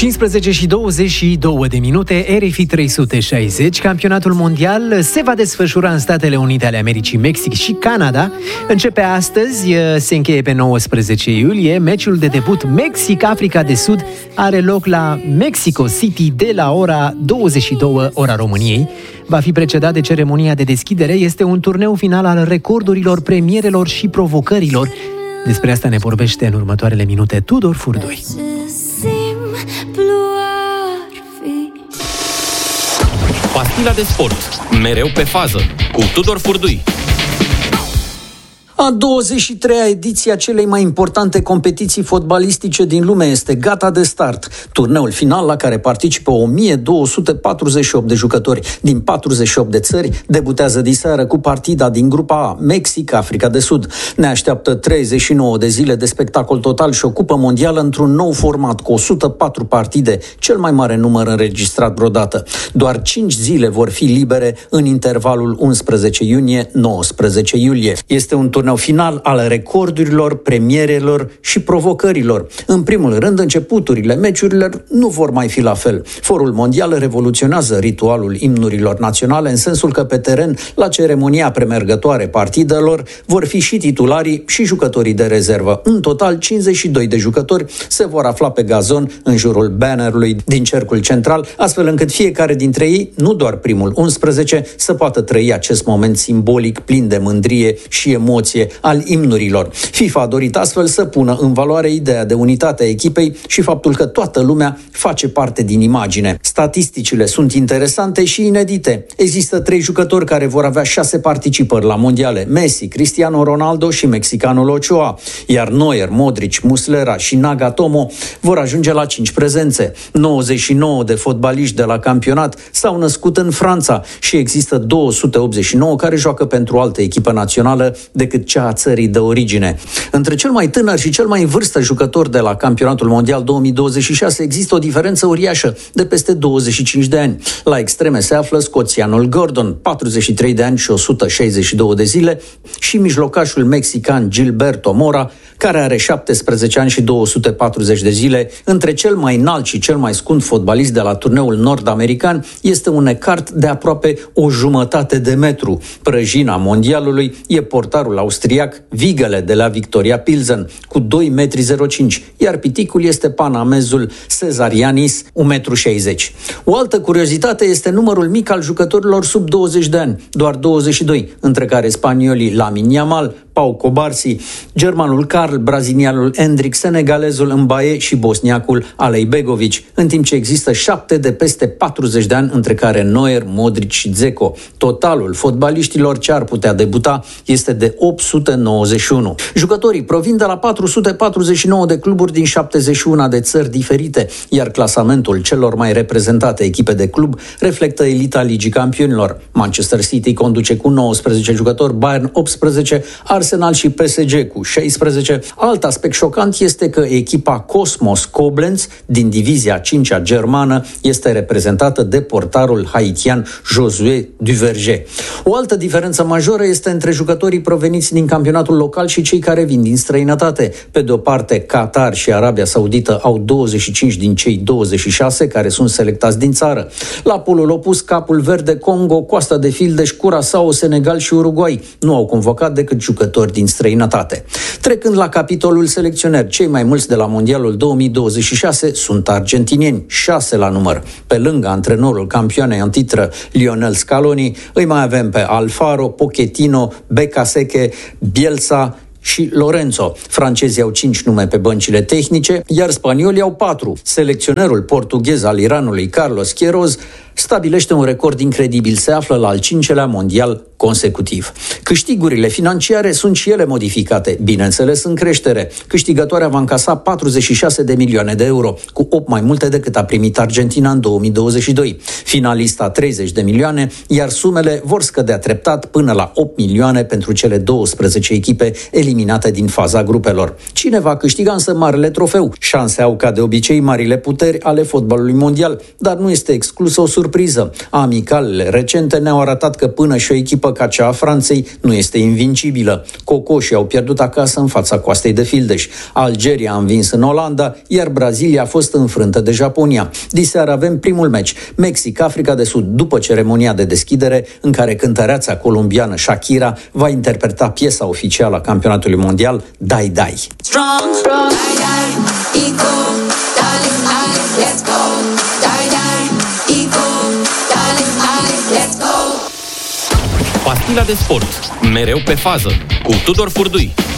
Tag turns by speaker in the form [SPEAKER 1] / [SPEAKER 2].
[SPEAKER 1] 15 și 22 de minute, RFI 360. Campionatul mondial se va desfășura în Statele Unite ale Americii, Mexic și Canada. Începe astăzi, se încheie pe 19 iulie. Meciul de debut Mexic-Africa de Sud are loc la Mexico City de la ora 22, ora României. Va fi precedat de ceremonia de deschidere. Este un turneu final al recordurilor, premierelor și provocărilor. Despre asta ne vorbește în următoarele minute Tudor Furdui.
[SPEAKER 2] Pastila de sport, mereu pe fază, cu Tudor Furdui.
[SPEAKER 3] A 23-a ediție a celei mai importante competiții fotbalistice din lume este gata de start. Turneul final, la care participă 1248 de jucători din 48 de țări, debutează diseară cu partida din grupa A, Mexic, Africa de Sud. Ne așteaptă 39 de zile de spectacol total și o cupă mondială într-un nou format, cu 104 partide, cel mai mare număr înregistrat vreodată. Doar 5 zile vor fi libere în intervalul 11 iunie-19 iulie. Este un turneu final al recordurilor, premierelor și provocărilor. În primul rând, începuturile meciurilor nu vor mai fi la fel. Forul mondial revoluționează ritualul imnurilor naționale în sensul că pe teren, la ceremonia premergătoare partidelor, vor fi și titularii și jucătorii de rezervă. În total, 52 de jucători se vor afla pe gazon în jurul bannerului din cercul central, astfel încât fiecare dintre ei, nu doar primul 11, să poată trăi acest moment simbolic, plin de mândrie și emoție al imnurilor. FIFA a dorit astfel să pună în valoare ideea de unitate a echipei și faptul că toată lumea face parte din imagine. Statisticile sunt interesante și inedite. Există 3 jucători care vor avea 6 participări la mondiale: Messi, Cristiano Ronaldo și mexicanul Ochoa, iar Neuer, Modric, Muslera și Nagatomo vor ajunge la 5 prezențe. 99 de fotbaliști de la campionat s-au născut în Franța și există 289 care joacă pentru o altă echipă națională decât cea a țării de origine. Între cel mai tânăr și cel mai în vârstă jucător de la Campionatul Mondial 2026 există o diferență uriașă de peste 25 de ani. La extreme se află scoțianul Gordon, 43 de ani și 162 de zile, și mijlocașul mexican Gilberto Mora, care are 17 ani și 240 de zile. Între cel mai înalt și cel mai scund fotbalist de la turneul nord-american este un ecart de aproape o jumătate de metru. Prăjina mondialului e portarul austriac Vigele de la Victoria Pilsen, cu 2,05 m, iar piticul este panamezul Cesarianis, 1,60 m. O altă curiozitate este numărul mic al jucătorilor sub 20 de ani, doar 22, între care spaniolii Lamine Yamal, Pau Cobarsi, germanul Karl, brazilianul Endrick, senegalezul Mbaye și bosniacul Alei Begovic, în timp ce există 7 de peste 40 de ani, între care Neuer, Modric și Dzeko. Totalul fotbaliștilor ce ar putea debuta este de 891. Jucătorii provin de la 449 de cluburi din 71 de țări diferite, iar clasamentul celor mai reprezentate echipe de club reflectă elita Ligii Campionilor. Manchester City conduce cu 19 jucători, Bayern 18, Arsenal și PSG cu 16. Alt aspect șocant este că echipa Cosmos Koblenz din divizia 5-a germană este reprezentată de portarul haitian Josué Duverger. O altă diferență majoră este între jucătorii proveniți din campionatul local și cei care vin din străinătate. Pe de o parte, Qatar și Arabia Saudită au 25 din cei 26 care sunt selectați din țară. La polul opus, Capul Verde, Congo, Coasta de Fildeș, Curaçao, Senegal și Uruguay nu au convocat decât jucători din străinătate. Trecând la capitolul selecționeri, cei mai mulți de la Mondialul 2026 sunt argentinieni, 6 la număr. Pe lângă antrenorul campioanei în titră Lionel Scaloni, îi mai avem pe Alfaro, Pochettino, Becasese, Bielsa și Lorenzo. Francezii au 5 nume pe băncile tehnice, iar spaniolii au 4. Selecționerul portughez al Iranului, Carlos Queiroz, stabilește un record incredibil, se află la al 5-lea mondial consecutiv. Câștigurile financiare sunt și ele modificate, bineînțeles în creștere. Câștigătoarea va încasa 46 de milioane de euro, cu 8 mai multe decât a primit Argentina în 2022. Finalista 30 de milioane, iar sumele vor scădea treptat până la 8 milioane pentru cele 12 echipe eliminate din faza grupelor. Cine va câștiga însă marele trofeu? Șanse au ca de obicei marile puteri ale fotbalului mondial, dar nu este exclusă o surpriză surpriză. Amicalele recente ne-au arătat că până și o echipă ca cea a Franței nu este invincibilă. Cocoșii au pierdut acasă în fața Coastei de Fildeș. Algeria a învins în Olanda, iar Brazilia a fost înfrântă de Japonia. Diseară avem primul meci, Mexic-Africa de Sud, după ceremonia de deschidere, în care cântăreața colombiană Shakira va interpreta piesa oficială a campionatului mondial, Dai Dai.
[SPEAKER 4] Strong, dai dai, ego, darling, let's go. Dai dai, ego, darling, let's go.
[SPEAKER 2] Pastila de sport, mereu pe fază, cu Tudor Furdui.